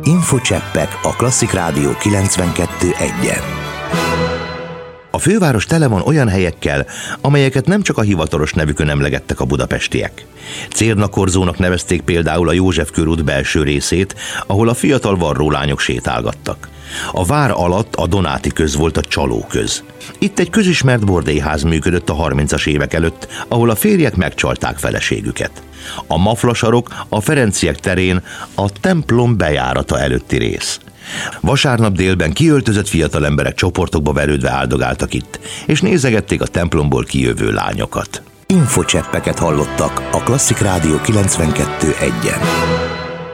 Infocseppek a Klasszik Rádió 92.1-en. A főváros tele van olyan helyekkel, amelyeket nem csak a hivatalos nevükön emlegettek a budapestiek. Cérnakorzónak nevezték például a József körút belső részét, ahol a fiatal varrólányok sétálgattak. A vár alatt a Donáti köz volt a Csalóköz. Itt egy közismert bordélyház működött a 30-as évek előtt, ahol a férjek megcsalták feleségüket. A Maflasarok a Ferenciek terén a templom bejárata előtti rész. Vasárnap délben kiöltözött fiatal emberek csoportokba verődve áldogáltak itt, és nézegették a templomból kijövő lányokat. Infocseppeket hallottak a Klasszik Rádió 92.1-en.